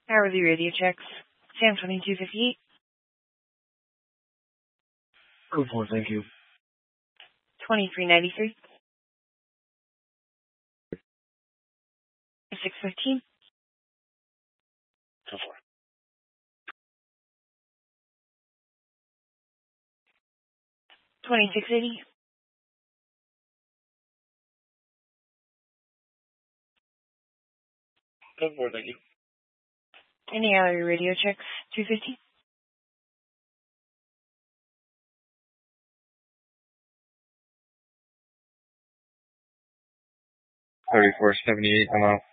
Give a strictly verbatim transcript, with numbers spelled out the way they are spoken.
Hourly radio checks. Sam twenty-two fifty-eight. Go for it, thank you. twenty-three ninety-three. six fifteen. Go for it. twenty-six eighty. Go for it, thank you. Any hourly radio checks? two fifty. thirty-four seventy-eight, I'm out.